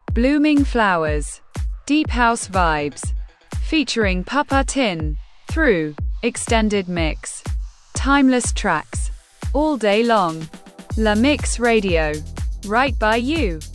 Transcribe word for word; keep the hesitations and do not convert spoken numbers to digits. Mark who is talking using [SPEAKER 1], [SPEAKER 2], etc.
[SPEAKER 1] Blooming flowers. Deep house vibes. Featuring Papa Tin. Through. Extended mix. Timeless tracks. All day long. La Mix Radio. Right by you.